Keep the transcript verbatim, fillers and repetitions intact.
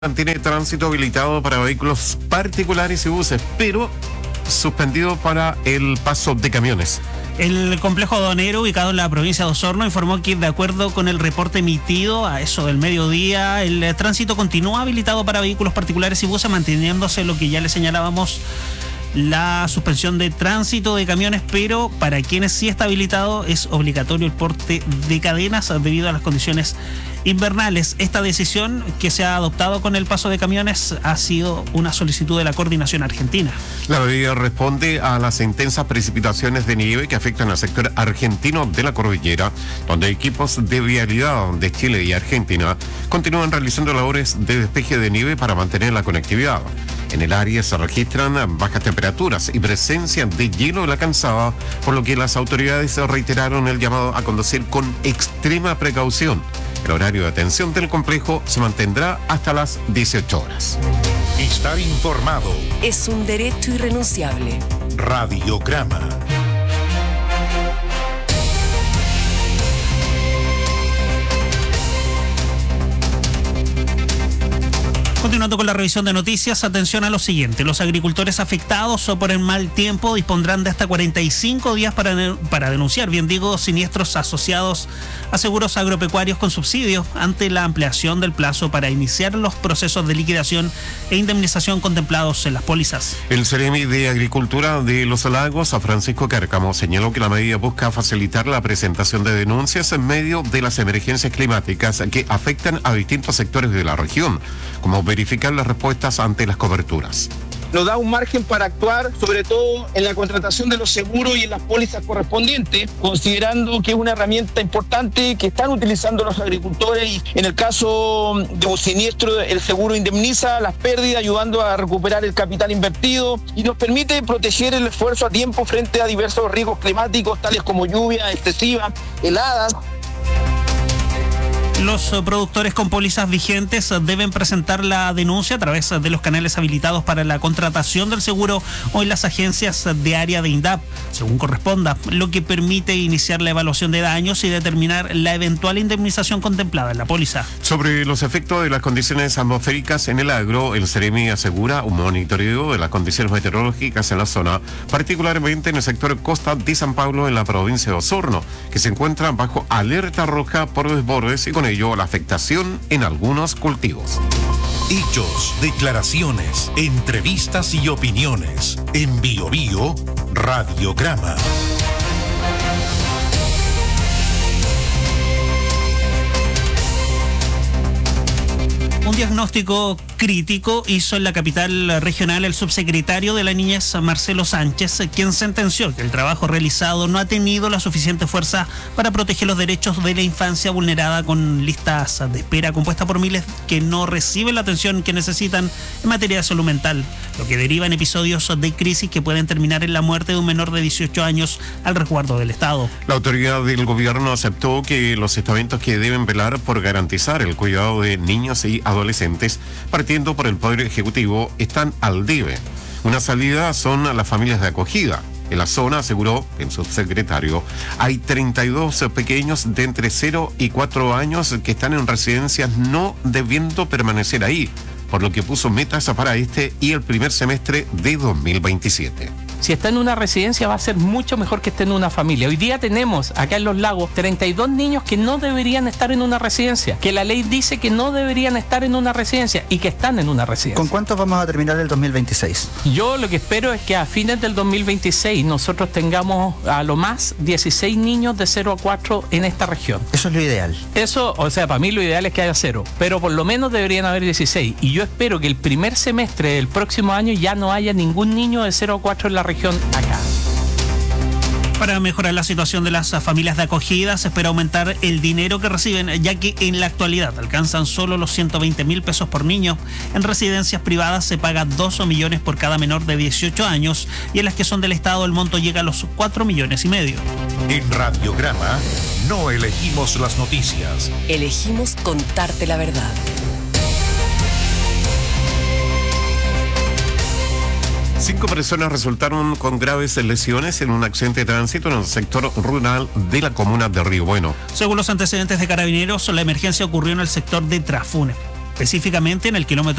Mantiene tránsito habilitado para vehículos particulares y buses, pero suspendido para el paso de camiones. El complejo aduanero, ubicado en la provincia de Osorno, informó que, de acuerdo con el reporte emitido a eso del mediodía, el tránsito continúa habilitado para vehículos particulares y buses, manteniéndose lo que ya le señalábamos, la suspensión de tránsito de camiones, pero para quienes sí está habilitado es obligatorio el porte de cadenas debido a las condiciones invernales. Esta decisión que se ha adoptado con el paso de camiones ha sido una solicitud de la Coordinación Argentina. La medida responde a las intensas precipitaciones de nieve que afectan al sector argentino de la cordillera, donde equipos de vialidad de Chile y Argentina continúan realizando labores de despeje de nieve para mantener la conectividad. En el área se registran bajas temperaturas y presencia de hielo en la calzada, por lo que las autoridades reiteraron el llamado a conducir con extrema precaución. El horario de atención del complejo se mantendrá hasta las dieciocho horas. Estar informado es un derecho irrenunciable. Radiograma. Continuando con la revisión de noticias, atención a lo siguiente. Los agricultores afectados o por el mal tiempo dispondrán de hasta cuarenta y cinco días para, para denunciar, bien digo, siniestros asociados a seguros agropecuarios con subsidio ante la ampliación del plazo para iniciar los procesos de liquidación e indemnización contemplados en las pólizas. El Ceremi de Agricultura de Los Lagos, a Francisco Cárcamo, señaló que la medida busca facilitar la presentación de denuncias en medio de las emergencias climáticas que afectan a distintos sectores de la región, como verificar las respuestas ante las coberturas. Nos da un margen para actuar, sobre todo en la contratación de los seguros y en las pólizas correspondientes, considerando que es una herramienta importante que están utilizando los agricultores y en el caso de un siniestro el seguro indemniza las pérdidas, ayudando a recuperar el capital invertido y nos permite proteger el esfuerzo a tiempo frente a diversos riesgos climáticos tales como lluvias excesivas, heladas. Los productores con pólizas vigentes deben presentar la denuncia a través de los canales habilitados para la contratación del seguro o en las agencias de área de INDAP, según corresponda, lo que permite iniciar la evaluación de daños y determinar la eventual indemnización contemplada en la póliza. Sobre los efectos de las condiciones atmosféricas en el agro, el Ceremi asegura un monitoreo de las condiciones meteorológicas en la zona, particularmente en el sector costa de San Pablo en la provincia de Osorno, que se encuentra bajo alerta roja por desbordes y con ello la afectación en algunos cultivos. Hechos, declaraciones, entrevistas y opiniones. En Bio Bio, Radiograma. Un diagnóstico crítico hizo en la capital regional el subsecretario de la Niñez, Marcelo Sánchez, quien sentenció que el trabajo realizado no ha tenido la suficiente fuerza para proteger los derechos de la infancia vulnerada, con listas de espera compuestas por miles que no reciben la atención que necesitan en materia de salud mental, lo que deriva en episodios de crisis que pueden terminar en la muerte de un menor de dieciocho años al resguardo del Estado. La autoridad del gobierno aceptó que los estamentos que deben velar por garantizar el cuidado de niños y adolescentes, partiendo por el Poder Ejecutivo, están al debe. Una salida son las familias de acogida. En la zona, aseguró el subsecretario, hay treinta y dos pequeños de entre cero y cuatro años que están en residencias no debiendo permanecer ahí, por lo que puso metas para este y el primer semestre de dos mil veintisiete. Si está en una residencia va a ser mucho mejor que esté en una familia. Hoy día tenemos acá en Los Lagos treinta y dos niños que no deberían estar en una residencia, que la ley dice que no deberían estar en una residencia y que están en una residencia. ¿Con cuántos vamos a terminar el dos mil veintiséis? Yo lo que espero es que a fines del dos mil veintiséis nosotros tengamos a lo más dieciséis niños de cero a cuatro en esta región. Eso es lo ideal. Eso, o sea, para mí lo ideal es que haya cero, pero por lo menos deberían haber dieciséis. Y yo espero que el primer semestre del próximo año ya no haya ningún niño de cero a cuatro en la región acá. Para mejorar la situación de las familias de acogida, se espera aumentar el dinero que reciben, ya que en la actualidad alcanzan solo los ciento veinte mil pesos por niño. En residencias privadas se paga dos millones por cada menor de dieciocho años y en las que son del Estado el monto llega a los cuatro millones y medio. En Radiograma no elegimos las noticias. Elegimos contarte la verdad. Cinco personas resultaron con graves lesiones en un accidente de tránsito en el sector rural de la comuna de Río Bueno. Según los antecedentes de Carabineros, la emergencia ocurrió en el sector de Trafune. específicamente en el kilómetro